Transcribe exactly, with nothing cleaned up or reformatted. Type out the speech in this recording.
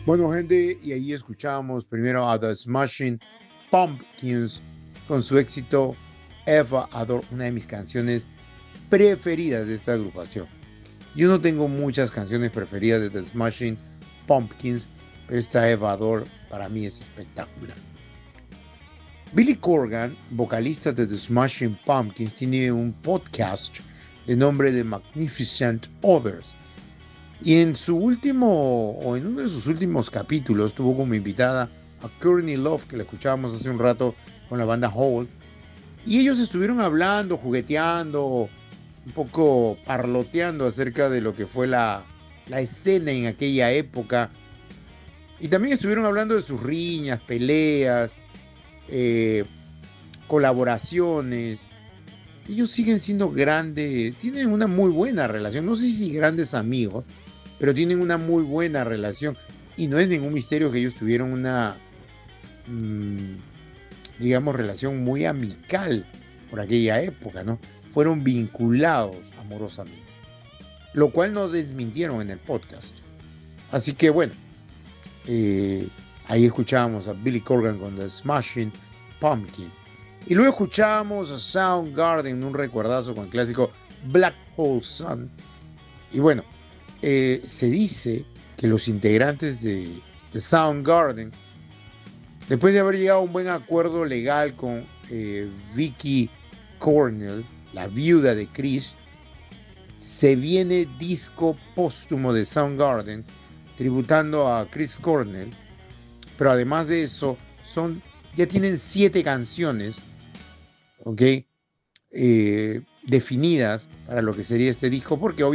Bueno, gente, y ahí escuchamos primero a The Smashing Pumpkins con su éxito Eva Adore, una de mis canciones preferidas de esta agrupación. Yo no tengo muchas canciones preferidas de The Smashing Pumpkins, pero esta Eva Adore para mí es espectacular. Billy Corgan, vocalista de The Smashing Pumpkins, tiene un podcast de nombre The Magnificent Others. Y en su último, o en uno de sus últimos capítulos, tuvo como invitada a Courtney Love, que la escuchábamos hace un rato con la banda Hole. Y ellos estuvieron hablando, jugueteando, un poco parloteando acerca de lo que fue la, la escena en aquella época. Y también estuvieron hablando de sus riñas, peleas, eh, colaboraciones. Ellos siguen siendo grandes, tienen una muy buena relación. No sé si grandes amigos, pero tienen una muy buena relación. Y no es ningún misterio que ellos tuvieron una, mmm, digamos, relación muy amical por aquella época, ¿no? Fueron vinculados amorosamente, lo cual no desmintieron en el podcast. Así que bueno, eh, ahí escuchábamos a Billy Corgan con The Smashing Pumpkin. Y luego escuchábamos a Soundgarden, un recuerdazo con el clásico Black Hole Sun. Y bueno, eh, se dice que los integrantes de, de Soundgarden, después de haber llegado a un buen acuerdo legal con eh, Vicky Cornell, la viuda de Chris, se viene disco póstumo de Soundgarden tributando a Chris Cornell, pero además de eso, son, ya tienen siete canciones, ¿ok? Eh, definidas para lo que sería este disco, porque